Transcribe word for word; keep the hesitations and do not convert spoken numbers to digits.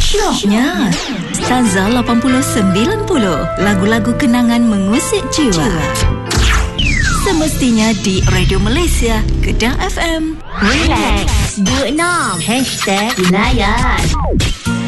Syoknya Staza lapan puluh sembilan puluh, lagu-lagu kenangan mengusik jiwa. Semestinya di Radio Malaysia, Kedah F M. Relax, do it now. Hashtag Inayat.